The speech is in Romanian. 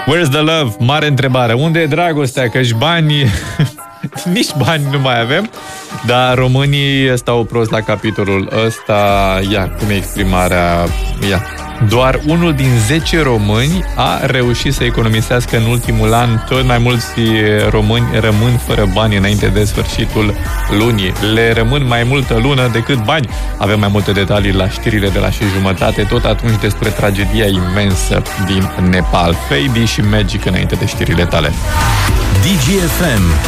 Where's the love? Mare întrebare. Unde e dragostea? Că-și banii... Nici bani nu mai avem. Dar românii stau prost la capitolul ăsta. Ia, cum e exprimarea? Ia. Doar 1 din 10 români a reușit să economisească în ultimul an. Tot mai mulți români rămân fără bani înainte de sfârșitul lunii. Le rămân mai multă lună decât bani. Avem mai multe detalii la știrile de la 6:30, tot atunci despre tragedia imensă din Nepal. Fady și Magic înainte de știrile tale. DGFM.